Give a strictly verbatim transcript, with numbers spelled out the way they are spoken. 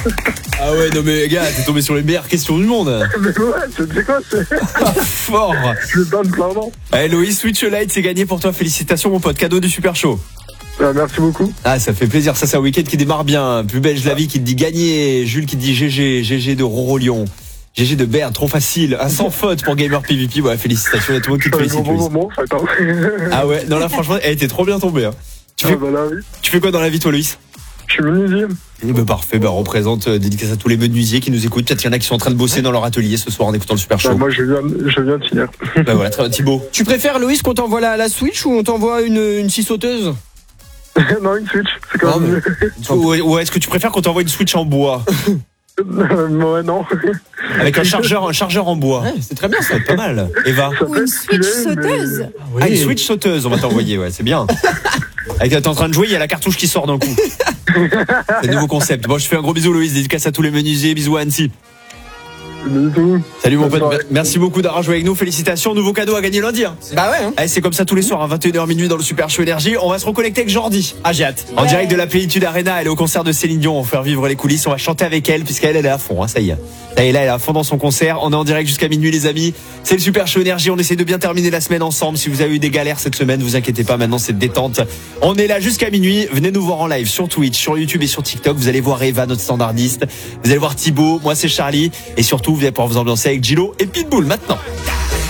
Ah ouais, non mais gars, t'es tombé sur les meilleures questions du monde. Mais ouais, tu sais quoi, c'est... Fort. Je le donne clairement. Allez, Loïs, Switch Lite, c'est gagné pour toi. Félicitations, mon pote. Cadeau du Super Show. Ah, merci beaucoup. Ah, ça fait plaisir. Ça, c'est un week-end qui démarre bien. Plus belge la vie qui te dit gagner. Jules qui te dit G G. G G de Roro Lyon. G G de Berne, trop facile. Un sans faute pour Gamer P V P. Ouais, félicitations. Il y a tout le monde qui te C'est un félicite. bon Loïs. moment, ça, attends. Ah ouais, non là, franchement, elle était trop bien tombée. Hein. Tu, fais, Ah, bah là, oui. tu fais quoi dans la vie, toi, Loïs? Je suis menuisier. Eh ben, parfait, bah, représente, euh, dédicace à tous les menuisiers qui nous écoutent. Peut-être qu'il y en a qui sont en train de bosser dans leur atelier ce soir en écoutant le Super Show. Bah, moi, je viens, je viens de finir. Bah voilà, très bien, Thibaut. Tu préfères, Loïs, qu'on t'envoie la, la Switch ou on t'envoie une, une scie sauteuse? Non, une Switch, c'est quand Non, même mieux. Ou, ou est-ce que tu préfères qu'on t'envoie une Switch en bois? Ouais, non. Avec un chargeur, un chargeur en bois. Ouais, c'est très bien ça. Pas mal. Eva. Ça Ou peut une être Switch stylé, mais- sauteuse. Ah, une Switch sauteuse, on va t'envoyer, ouais, c'est bien. Avec, t'es en train de jouer, il y a la cartouche qui sort d'un coup. C'est un nouveau concept. Bon, je fais un gros bisou, Loïs, dédicace à tous les menuisiers, bisous à Annecy. Bisous. Salut mon Bonne pote, soirée. merci beaucoup d'avoir joué avec nous, félicitations, nouveau cadeau à gagner lundi. Hein. Bah ouais, hein. Allez, c'est comme ça tous les soirs, à vingt et une heures minuit dans le Super Show Énergie. On va se reconnecter avec Jordi. Ah, j'ai hâte. En direct de la Plénitude Arena, elle est au concert de Céline Dion. On va faire vivre les coulisses. On va chanter avec elle, puisqu'elle, elle est à fond. Hein, ça y est. Ça y est, là, elle est à fond dans son concert. On est en direct jusqu'à minuit, les amis. C'est le Super Show Énergie. On essaie de bien terminer la semaine ensemble. Si vous avez eu des galères cette semaine, vous inquiétez pas. Maintenant, c'est détente. On est là jusqu'à minuit. Venez nous voir en live sur Twitch, sur YouTube et sur TikTok. Vous allez voir Eva, notre standardiste. Vous allez voir Thibaut. Moi, c'est Charlie. Et surtout, vous allez pouvoir vous ambiancer avec Gilo et Pitbull maintenant.